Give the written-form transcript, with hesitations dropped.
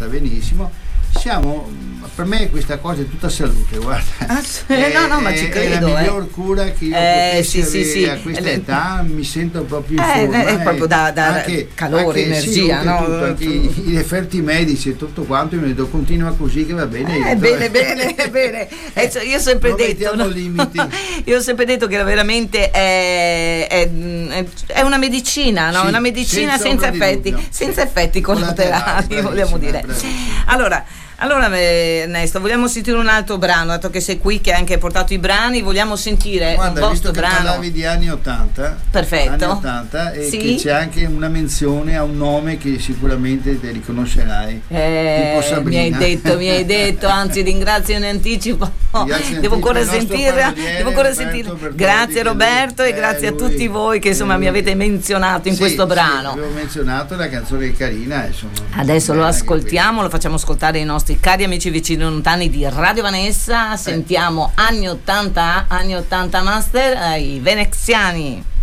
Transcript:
benissimo. Per me questa cosa è tutta salute, guarda. No, ma ci credo. È la miglior cura che io potessi avere a questa età, mi sento proprio in forma. È proprio da anche, calore, energia, no? Tutto, anche gli effetti medici e tutto quanto, io mi detto continua così che va bene. Bene. Io ho sempre detto, no? Io ho sempre detto che era veramente è una medicina, no? Sì, una medicina senza effetti collaterali, vogliamo dire. Allora Ernesto, vogliamo sentire un altro brano, dato che sei qui che hai anche portato i brani, vogliamo sentire un vostro visto che brano. Parlavi di anni 80. Perfetto. Anni 80 e che c'è anche una menzione a un nome che sicuramente te riconoscerai. Tipo Sabrina. Mi hai detto, anzi ringrazio in anticipo. Devo ancora sentire. Grazie Roberto e grazie a tutti voi che insomma mi avete menzionato in questo brano. Avevo menzionato la canzone carina, insomma. Adesso lo ascoltiamo, lo facciamo ascoltare ai nostri cari amici vicini lontani di Radio Vanessa. Sentiamo anni 80 Master, i veneziani.